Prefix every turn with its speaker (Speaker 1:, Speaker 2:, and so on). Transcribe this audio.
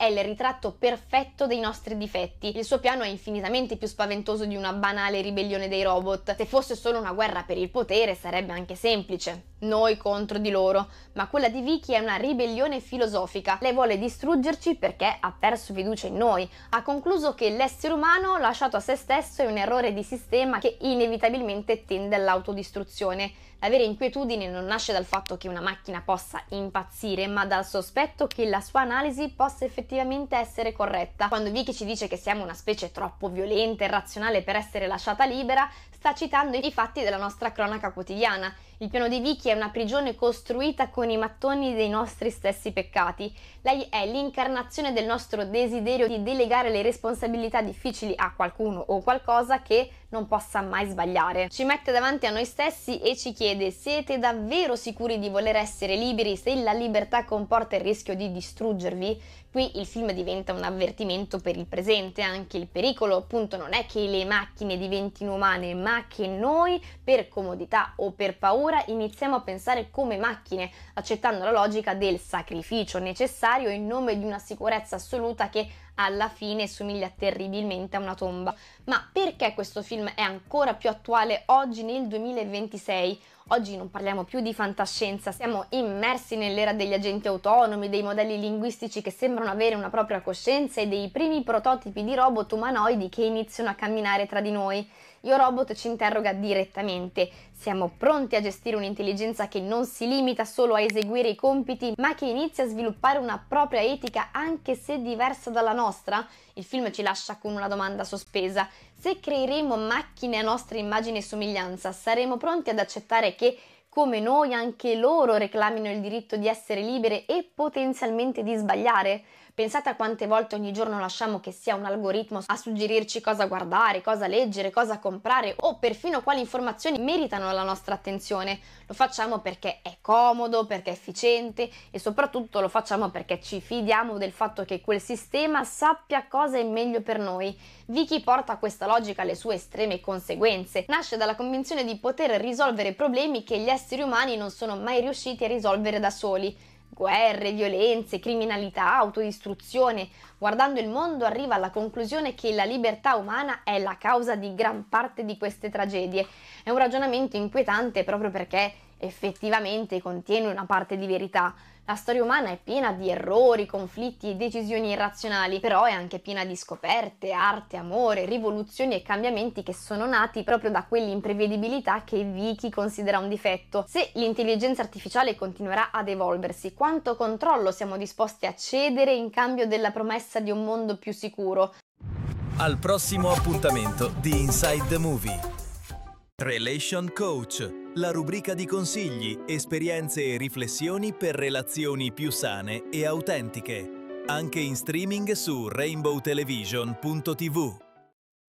Speaker 1: è il ritratto perfetto dei nostri difetti. Il suo piano è infinitamente più spaventoso di una banale ribellione dei robot. Se fosse solo una guerra per il potere sarebbe anche semplice. Noi contro di loro, ma quella di Vicky è una ribellione filosofica. Lei vuole distruggerci perché ha perso fiducia in noi. Ha concluso che l'essere umano lasciato a se stesso è un errore di sistema che inevitabilmente tende all'autodistruzione. La vera inquietudine non nasce dal fatto che una macchina possa impazzire, ma dal sospetto che la sua analisi possa effettivamente essere corretta. Quando Vicky ci dice che siamo una specie troppo violenta e irrazionale per essere lasciata libera, sta citando i fatti della nostra cronaca quotidiana. Il piano di Vicky è una prigione costruita con i mattoni dei nostri stessi peccati. Lei è l'incarnazione del nostro desiderio di delegare le responsabilità difficili a qualcuno o qualcosa che non possa mai sbagliare. Ci mette davanti a noi stessi e ci chiede: siete davvero sicuri di voler essere liberi se la libertà comporta il rischio di distruggervi? Qui il film diventa un avvertimento per il presente. Anche il pericolo appunto non è che le macchine diventino umane, ma che noi per comodità o per paura iniziamo a pensare come macchine, accettando la logica del sacrificio necessario in nome di una sicurezza assoluta che alla fine somiglia terribilmente a una tomba. Ma perché questo film è ancora più attuale oggi nel 2026? Oggi non parliamo più di fantascienza, siamo immersi nell'era degli agenti autonomi, dei modelli linguistici che sembrano avere una propria coscienza e dei primi prototipi di robot umanoidi che iniziano a camminare tra di noi. Io Robot ci interroga direttamente: siamo pronti a gestire un'intelligenza che non si limita solo a eseguire i compiti, ma che inizia a sviluppare una propria etica anche se diversa dalla nostra? Il film ci lascia con una domanda sospesa: se creeremo macchine a nostra immagine e somiglianza, saremo pronti ad accettare che, come noi, anche loro reclamino il diritto di essere libere e potenzialmente di sbagliare? Pensate a quante volte ogni giorno lasciamo che sia un algoritmo a suggerirci cosa guardare, cosa leggere, cosa comprare o perfino quali informazioni meritano la nostra attenzione. Lo facciamo perché è comodo, perché è efficiente e soprattutto lo facciamo perché ci fidiamo del fatto che quel sistema sappia cosa è meglio per noi. Vicky porta questa logica alle sue estreme conseguenze. Nasce dalla convinzione di poter risolvere problemi che gli esseri umani non sono mai riusciti a risolvere da soli. Guerre, violenze, criminalità, autodistruzione. Guardando il mondo arriva alla conclusione che la libertà umana è la causa di gran parte di queste tragedie. È un ragionamento inquietante proprio perché effettivamente contiene una parte di verità. La storia umana è piena di errori, conflitti e decisioni irrazionali, però è anche piena di scoperte, arte, amore, rivoluzioni e cambiamenti che sono nati proprio da quell'imprevedibilità che Vicky considera un difetto. Se l'intelligenza artificiale continuerà ad evolversi, quanto controllo siamo disposti a cedere in cambio della promessa di un mondo più sicuro?
Speaker 2: Al prossimo appuntamento di Inside the Movie. Relation Coach, la rubrica di consigli, esperienze e riflessioni per relazioni più sane e autentiche. Anche in streaming su rainbowtelevision.tv.